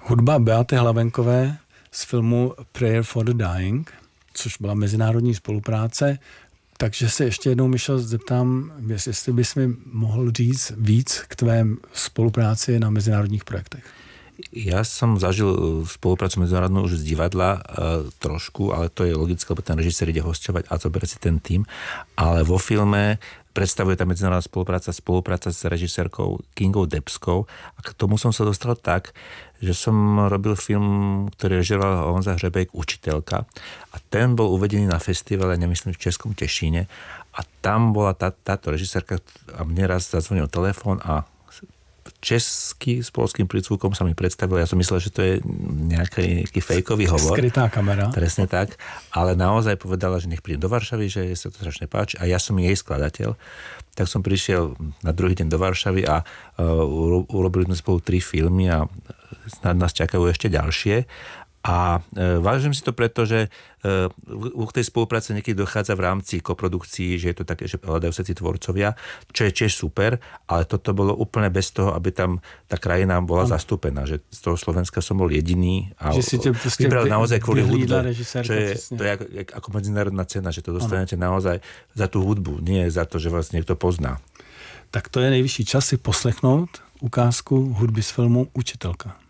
Hudba Beaty Hlavenkové z filmu Prayer for the Dying, což byla mezinárodní spolupráce. Takže se ještě jednou, Michal, zeptám, jestli bys mi mohl říct víc k tvé spolupráci na mezinárodních projektech. Ja som zažil spoluprácu medzinárodnú už z divadla trošku, ale to je logické, lebo ten režisér ide hosťovať a zoberie si ten tým. Ale vo filme predstavuje tá medzinárodná spolupráca s režisérkou Kingou Debskou. A k tomu som sa dostal tak, že som robil film, ktorý režiroval Honza Hřebejk, Učiteľka. A ten bol uvedený na festivale, nemyslím, v Českom Tešíne. A tam bola táto režisérka a mne raz zazvonil telefón a český s polským prízvukom sa mi predstavil. Ja som myslel, že to je nejaký fejkový hovor. Skrytá kamera. Presne tak. Ale naozaj povedala, že nech prídem do Varšavy, že sa to strašne páči. A ja som jej skladateľ. Tak som prišiel na druhý deň do Varšavy a urobili sme spolu 3 filmy a snad nás čakajú ešte ďalšie. A vážim si to preto, že u tej spolupráce niekedy dochádza v rámci koprodukcií, že je to také, že hľadajú sa tí tvorcovia, čo je tiež super, ale toto bolo úplne bez toho, aby tam tá krajina bola zastúpená, že z toho Slovenska som bol jediný a vybral naozaj kvôli hudbe, čo je, to je ako medzinárodná cena, že to dostanete naozaj za tú hudbu, nie za to, že vás niekto pozná. Tak to je nejvyšší čas si poslechnout ukázku hudby z filmu Učiteľka.